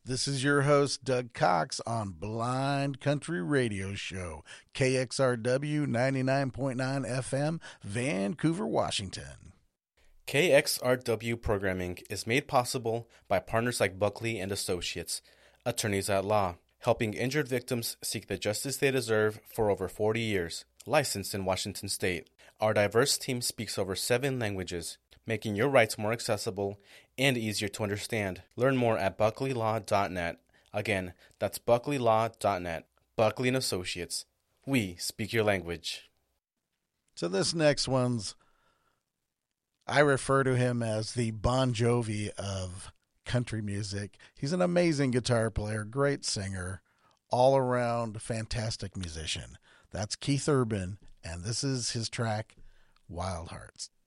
This is your host, Doug Cox, on Blind Country Radio Show, KXRW 99.9 FM, Vancouver, Washington. KXRW programming is made possible by partners like Buckley and Associates, attorneys at law, helping injured victims seek the justice they deserve for over 40 years, licensed in Washington State. Our diverse team speaks over 7 languages, making your rights more accessible and easier to understand. Learn more at buckleylaw.net. Again, that's buckleylaw.net. Buckley and Associates. We speak your language. So this next one's, I refer to him as the Bon Jovi of country music. He's an amazing guitar player, great singer, all around fantastic musician. That's Keith Urban, and this is his track, Wild Hearts.